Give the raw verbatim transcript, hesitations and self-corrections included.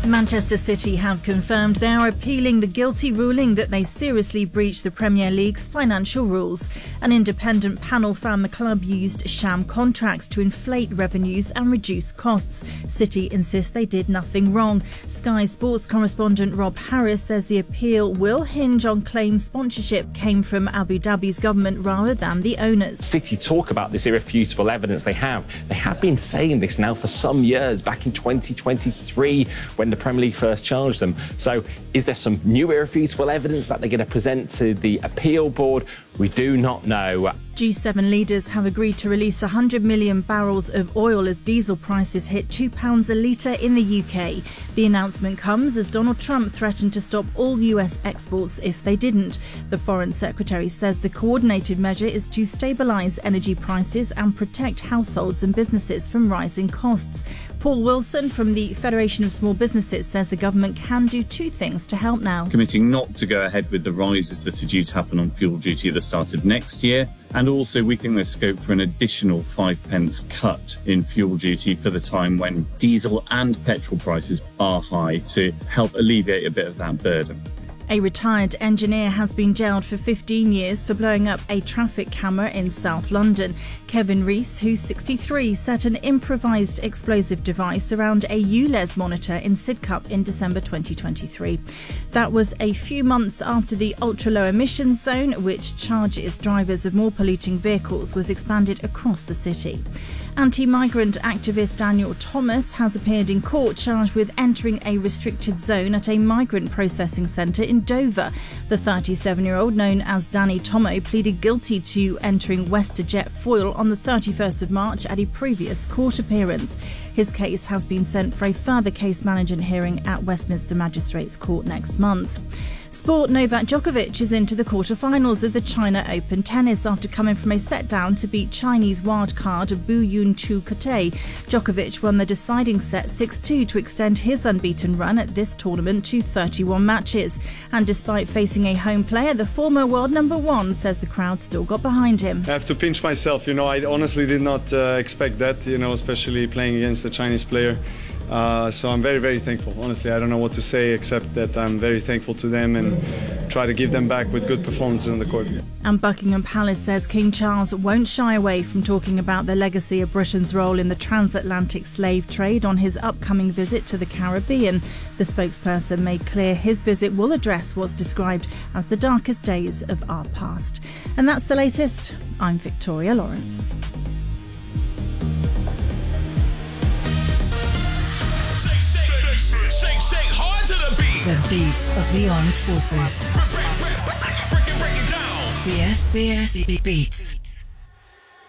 Manchester City have confirmed they are appealing the guilty ruling that they seriously breached the Premier League's financial rules. An independent panel found the club used sham contracts to inflate revenues and reduce costs. City insist they did nothing wrong. Sky Sports correspondent Rob Harris says the appeal will hinge on claims sponsorship came from Abu Dhabi's government rather than the owners. City talk about this irrefutable evidence they have. They have been saying this now for some years, back in twenty twenty-three when the Premier League first charged them. So is there some new irrefutable evidence that they're going to present to the appeal board? We do not know. G seven leaders have agreed to release one hundred million barrels of oil as diesel prices hit two pounds a litre in the U K. The announcement comes as Donald Trump threatened to stop all U S exports if they didn't. The Foreign Secretary says the coordinated measure is to stabilise energy prices and protect households and businesses from rising costs. Paul Wilson from the Federation of Small Businesses says the government can do two things to help now. Committing not to go ahead with the rises that are due to happen on fuel duty at the start of next year. And also we think there's scope for an additional five pence cut in fuel duty for the time when diesel and petrol prices are high to help alleviate a bit of that burden. A retired engineer has been jailed for fifteen years for blowing up a traffic camera in South London. Kevin Rees, who's sixty-three, set an improvised explosive device around a U L E Z monitor in Sidcup in December twenty twenty-three. That was a few months after the ultra-low emissions zone, which charges drivers of more polluting vehicles, was expanded across the city. Anti-migrant activist Daniel Thomas has appeared in court charged with entering a restricted zone at a migrant processing centre in Dover. The thirty-seven-year-old, known as Danny Tomo, pleaded guilty to entering WestJet foil on the thirty-first of March at a previous court appearance. His case has been sent for a further case management hearing at Westminster Magistrates Court next month. Sport. Novak Djokovic is into the quarter-finals of the China Open tennis after coming from a set-down to beat Chinese wildcard Bu Yun-Chu Kate. Djokovic won the deciding set six two to extend his unbeaten run at this tournament to thirty-one matches. And despite facing a home player, the former world number one says the crowd still got behind him. I have to pinch myself, you know, I honestly did not uh, expect that, you know, especially playing against a Chinese player. Uh, so I'm very, very thankful. Honestly, I don't know what to say except that I'm very thankful to them and try to give them back with good performances on the court. And Buckingham Palace says King Charles won't shy away from talking about the legacy of Britain's role in the transatlantic slave trade on his upcoming visit to the Caribbean. The spokesperson made clear his visit will address what's described as the darkest days of our past. And that's the latest. I'm Victoria Lawrence. Shake, shake hard to the beat. The beat of the armed forces. Break, break, break, break it down. The F B S Beats.